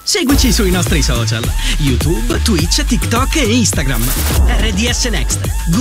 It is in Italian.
Seguici sui nostri social: YouTube, Twitch, TikTok e Instagram. RDS Next.